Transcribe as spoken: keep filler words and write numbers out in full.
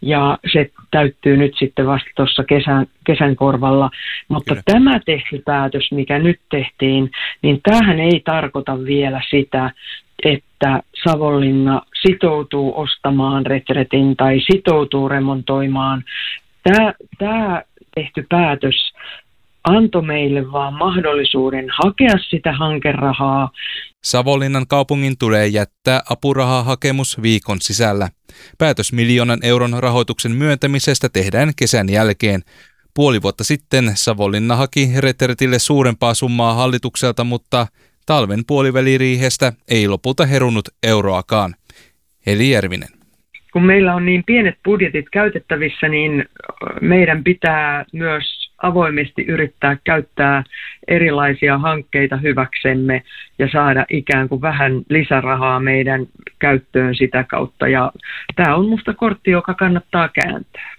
ja se täyttyy nyt sitten vasta tuossa kesän, kesän korvalla. Mutta Kyllä. tämä TEHY-päätös, mikä nyt tehtiin, niin tämähän ei tarkoita vielä sitä, että Savonlinna sitoutuu ostamaan retretin tai sitoutuu remontoimaan. Tämä, tämä tehty päätös antoi meille vaan mahdollisuuden hakea sitä hankerahaa. Savonlinnan kaupungin tulee jättää apurahahakemus viikon sisällä. Päätös miljoonan euron rahoituksen myöntämisestä tehdään kesän jälkeen. Puoli vuotta sitten Savonlinna haki retretille suurempaa summaa hallitukselta, mutta talven puoliväliriihestä ei lopulta herunut euroakaan. Heli Järvinen. Kun meillä on niin pienet budjetit käytettävissä, niin meidän pitää myös avoimesti yrittää käyttää erilaisia hankkeita hyväksemme ja saada ikään kuin vähän lisärahaa meidän käyttöön sitä kautta. Ja tämä on musta kortti, joka kannattaa kääntää.